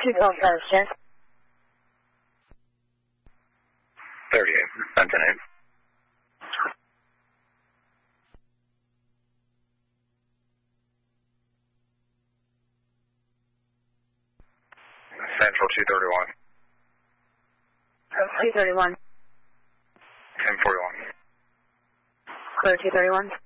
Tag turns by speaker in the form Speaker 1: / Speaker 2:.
Speaker 1: Golf Coast, yes.
Speaker 2: 38, Benton 8. Central 231.
Speaker 1: 231.
Speaker 2: 1041.
Speaker 1: Clear 231.